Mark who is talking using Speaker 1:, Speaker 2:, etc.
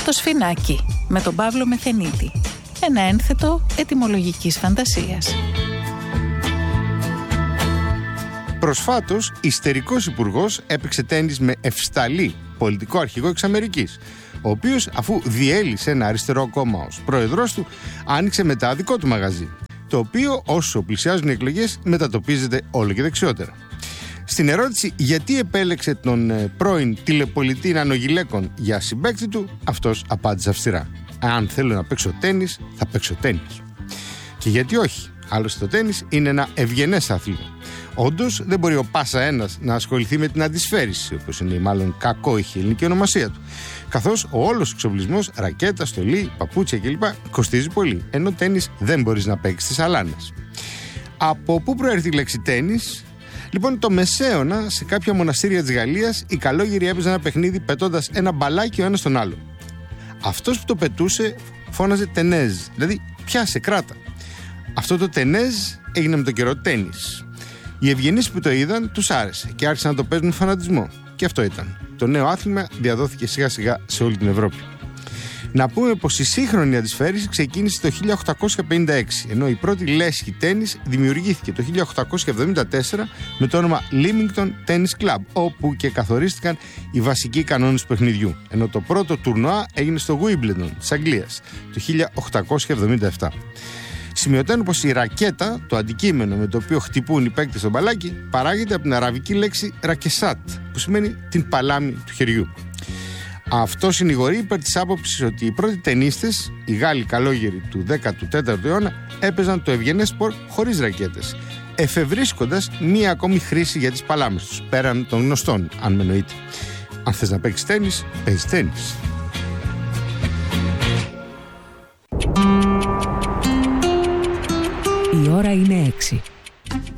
Speaker 1: Το Σφινάκι με τον Παύλο Μεθενίτη. Ένα ένθετο ετυμολογικής φαντασίας.
Speaker 2: Προσφάτως, ιστερικός υπουργός έπαιξε τένις με Ευσταλή, πολιτικό αρχηγό εξ Αμερικής, ο οποίος, αφού διέλυσε ένα αριστερό κόμμα ως πρόεδρος του, άνοιξε μετά δικό του μαγαζί, το οποίο όσο πλησιάζουν οι εκλογές μετατοπίζεται όλο και δεξιότερα. Στην ερώτηση γιατί επέλεξε τον πρώην τηλεπολιτή Νανογιλέκον για συμπαίκτη του, αυτός απάντησε αυστηρά: αν θέλω να παίξω τένις, θα παίξω τένις. Και γιατί όχι, άλλωστε το τένις είναι ένα ευγενές άθλημα. Όντως, δεν μπορεί ο πάσα ένας να ασχοληθεί με την αντισφαίριση, όπως είναι μάλλον κακόηχη η ελληνική ονομασία του. Καθώς ο όλος εξοπλισμός, ρακέτα, στολή, παπούτσια κλπ. Κοστίζει πολύ, ενώ τένις δεν μπορείς να παίξεις στις αλάνες. Από πού προέρχεται η λέξη τένις? Λοιπόν, το Μεσαίωνα, σε κάποια μοναστήρια της Γαλλίας, οι καλόγεροι έπαιζαν ένα παιχνίδι πετώντας ένα μπαλάκι ο ένας στον άλλο. Αυτός που το πετούσε φώναζε τενέζ, δηλαδή πιάσε, κράτα. Αυτό το τενέζ έγινε με τον καιρό τένις. Οι ευγενείς που το είδαν τους άρεσε και άρχισαν να το παίζουν με φανατισμό. Και αυτό ήταν. Το νέο άθλημα διαδόθηκε σιγά σιγά σε όλη την Ευρώπη. Να πούμε πως η σύγχρονη αντισφαίριση ξεκίνησε το 1856, ενώ η πρώτη λέσχη τένις δημιουργήθηκε το 1874 με το όνομα Leamington Tennis Club, όπου και καθορίστηκαν οι βασικοί κανόνες του παιχνιδιού, ενώ το πρώτο τουρνουά έγινε στο Wimbledon της Αγγλίας το 1877. Σημειωτένω πως η ρακέτα, το αντικείμενο με το οποίο χτυπούν οι παίκτες στο μπαλάκι, παράγεται από την αραβική λέξη ρακεσάτ, που σημαίνει την παλάμη του χεριού. Αυτό συνηγορεί υπέρ της άποψης ότι οι πρώτοι τενίστες, οι Γάλλοι καλόγεροι του 14ου αιώνα, έπαιζαν το ευγενές σπορ χωρίς ρακέτες, εφευρίσκοντας μία ακόμη χρήση για τις παλάμες τους, πέραν των γνωστών, αν με εννοείτε. Αν θες να παίξεις τένις, παίζεις τένις.
Speaker 3: Η ώρα είναι 6.